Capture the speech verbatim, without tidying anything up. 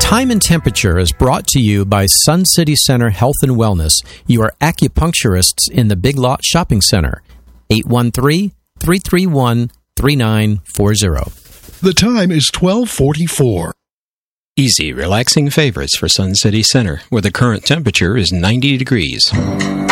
Time and Temperature is brought to you by Sun City Center Health and Wellness, your acupuncturists in the Big Lot Shopping Center. eight one three, three three one, three nine four zero. The time is twelve forty-four. Easy, relaxing favorites for Sun City Center, where the current temperature is ninety degrees.